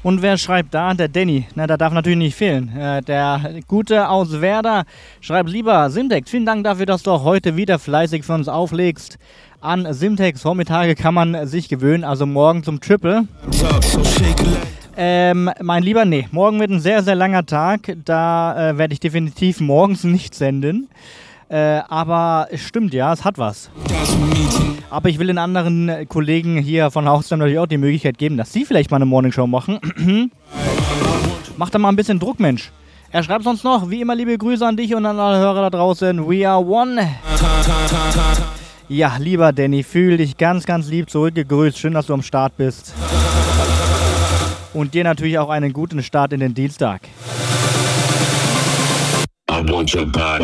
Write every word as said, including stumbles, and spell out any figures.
Und wer schreibt da? Der Danny. Na, der darf natürlich nicht fehlen. Äh, der Gute aus Werder schreibt: Lieber Simtex, vielen Dank dafür, dass du auch heute wieder fleißig für uns auflegst. An Simtex Vormittage kann man sich gewöhnen, also morgen zum Triple. Ähm, mein Lieber, nee, morgen wird ein sehr, sehr langer Tag. Da äh, werde ich definitiv morgens nicht senden. Äh, aber es stimmt, ja, es hat was. Aber ich will den anderen Kollegen hier von Hauchslam natürlich auch die Möglichkeit geben, dass sie vielleicht mal eine Morningshow machen. Macht da mal ein bisschen Druck, Mensch. Er schreibt sonst noch: Wie immer, liebe Grüße an dich und an alle Hörer da draußen. We are one. Ja, lieber Danny, fühl dich ganz, ganz lieb zurückgegrüßt. Schön, dass du am Start bist. Und dir natürlich auch einen guten Start in den Dienstag. I want your body.